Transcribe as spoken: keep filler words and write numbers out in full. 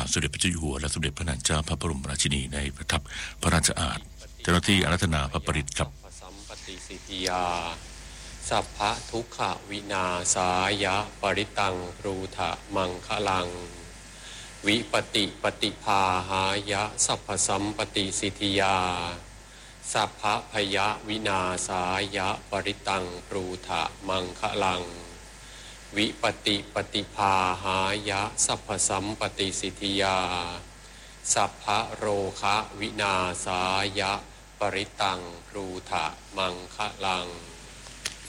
าทสมเด็จพระเจ้าอยู่หัวและสมเด็จพระนางเจ้าพระบรมราชินีในประทับพระราชอาณเจ้าหน้าที่อารัธนาพระปริตรครับสัมปติสิทธิยาสัพพะทุกขวินาสายะปริตังรูทะมังคะลังวิปติปฏิภาหายะสัพพสัมปติสิทธิยาสัพพะพยวินาสายะปริตังรูทะมังคะลังวิปติปฏิภาหายะสัพพสัมปติสิทธิยาสัพพะโรคะวินาสายะปริตังรูทะมังคะลัง